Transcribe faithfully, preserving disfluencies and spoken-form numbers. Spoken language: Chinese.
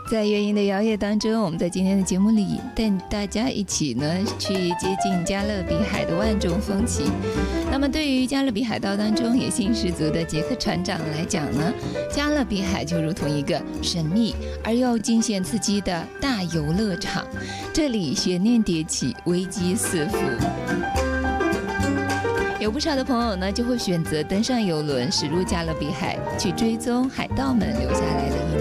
在乐音的摇曳当中，我们在今天的节目里带大家一起呢去接近加勒比海的万种风情。那么对于加勒比海盗当中野性十足的杰克船长来讲呢，加勒比海就如同一个神秘而又惊险刺激的大游乐场，这里悬念迭起，危机四伏。有不少的朋友呢就会选择登上游轮驶入加勒比海，去追踪海盗们留下来的印